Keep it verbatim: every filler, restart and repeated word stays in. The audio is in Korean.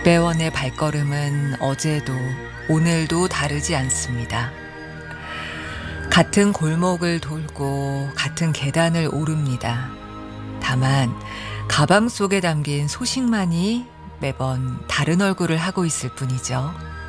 백배원의 발걸음은 어제도 오늘도 다르지 않습니다. 같은 골목을 돌고 같은 계단을 오릅니다. 다만 가방 속에 담긴 소식만이 매번 다른 얼굴을 하고 있을 뿐이죠.